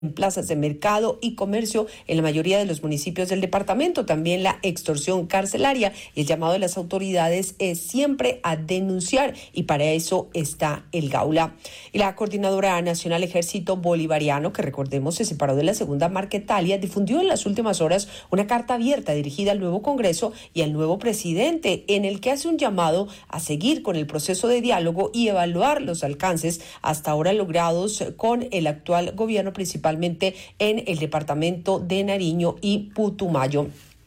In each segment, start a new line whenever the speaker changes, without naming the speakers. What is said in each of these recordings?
en plazas de mercado y comercio en la mayoría de los municipios del departamento. También la extorsión carcelaria y el llamado de las autoridades es siempre a denunciar, y para eso está el Gaula. Y la Coordinadora Nacional Ejército Bolivariano, que recordemos se separó de la Segunda Marquetalia, difundió en las últimas horas una carta abierta dirigida al nuevo Congreso y al nuevo presidente, en el que hace un llamado a seguir con el proceso de diálogo y evaluar los alcances hasta ahora logrados con el actual gobierno, principalmente en el departamento de Nariño y Putumayo.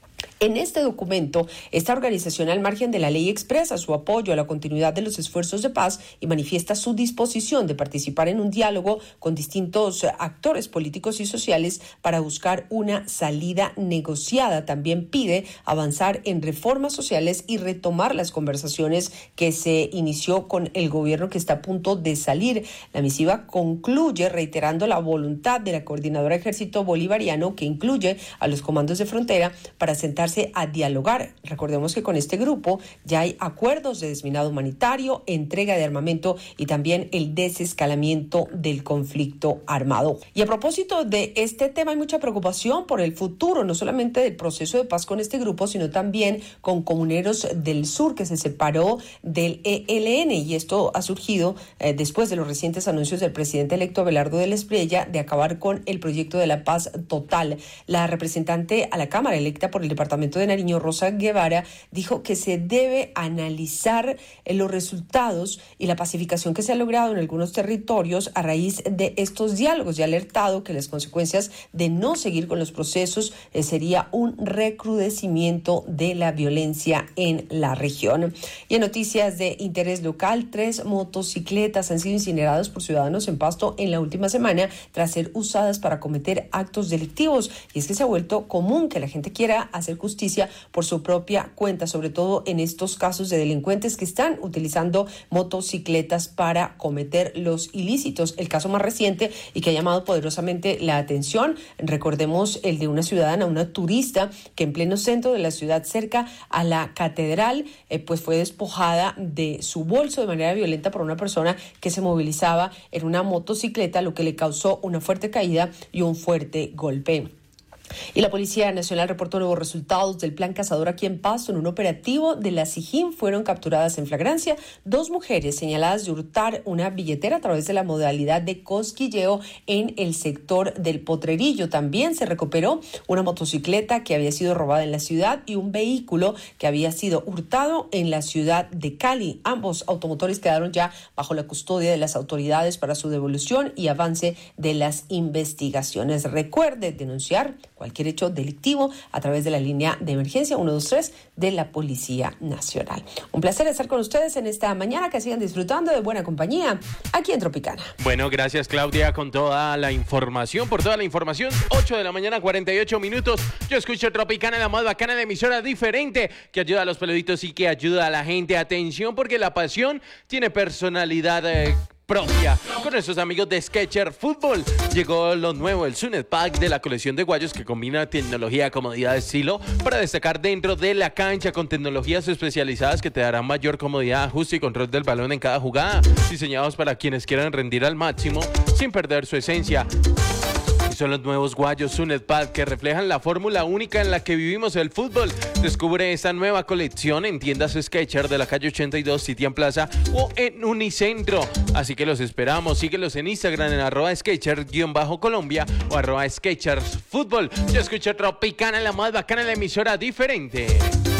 En este documento, esta organización, al margen de la ley, expresa su apoyo a la continuidad de los esfuerzos de paz y manifiesta su disposición de participar en un diálogo con distintos actores políticos y sociales para buscar una salida negociada. También pide avanzar en reformas sociales y retomar las conversaciones que se inició con el gobierno que está a punto de salir. La misiva concluye reiterando la voluntad de la Coordinadora Ejército Bolivariano, que incluye a los comandos de frontera, para sentarse a dialogar. Recordemos que con este grupo ya hay acuerdos de desminado humanitario, entrega de armamento y también el desescalamiento del conflicto armado. Y a propósito de este tema, hay mucha preocupación por el futuro, no solamente del proceso de paz con este grupo, sino también con Comuneros del Sur, que se separó del ELN, y esto ha surgido después de los recientes anuncios del presidente electo Abelardo del Espriella de acabar con el proyecto de la paz total. La representante a la Cámara electa por el departamento de Nariño, Rosa Guevara, dijo que se debe analizar los resultados y la pacificación que se ha logrado en algunos territorios a raíz de estos diálogos, y ha alertado que las consecuencias de no seguir con los procesos sería un recrudecimiento de la violencia en la región. Y en noticias de interés local, 3 motocicletas han sido incineradas por ciudadanos en Pasto en la última semana tras ser usadas para cometer actos delictivos. Y es que se ha vuelto común que la gente quiera hacer justicia por su propia cuenta, sobre todo en estos casos de delincuentes que están utilizando motocicletas para cometer los ilícitos. El caso más reciente y que ha llamado poderosamente la atención, recordemos el de una ciudadana, una turista, que en pleno centro de la ciudad, cerca a la catedral, pues fue despojada de su bolso de manera violenta por una persona que se movilizaba en una motocicleta, lo que le causó una fuerte caída y un fuerte golpe. Y la Policía Nacional reportó nuevos resultados del Plan Cazador aquí en Pasto. En un operativo de la SIJIN fueron capturadas en flagrancia 2 mujeres señaladas de hurtar una billetera a través de la modalidad de cosquilleo en el sector del Potrerillo. También se recuperó una motocicleta que había sido robada en la ciudad y un vehículo que había sido hurtado en la ciudad de Cali. Ambos automotores quedaron ya bajo la custodia de las autoridades para su devolución y avance de las investigaciones. Recuerde denunciar cualquier hecho delictivo a través de la línea de emergencia 123 de la Policía Nacional. Un placer estar con ustedes en esta mañana, que sigan disfrutando de buena compañía aquí en Tropicana.
Bueno, gracias Claudia con toda la información, por toda la información. 8 de la mañana, 48 minutos. Yo escucho Tropicana, la más bacana, la emisora diferente que ayuda a los peluditos y que ayuda a la gente. Atención, porque la pasión tiene personalidad propia. Con nuestros amigos de Skechers Fútbol llegó lo nuevo, el Sunet Pack de la colección de guayos, que combina tecnología, comodidad, estilo para destacar dentro de la cancha, con tecnologías especializadas que te darán mayor comodidad, ajuste y control del balón en cada jugada, diseñados para quienes quieran rendir al máximo sin perder su esencia. Son los nuevos guayos Sunet Pack que reflejan la fórmula única en la que vivimos el fútbol. Descubre esta nueva colección en tiendas Skechers de la calle 82, Sitian Plaza o en Unicentro. Así que los esperamos. Síguelos en Instagram en @Skechers_Colombia o @Skechers Fútbol. Yo escucho Tropicana, la más bacana, la emisora diferente.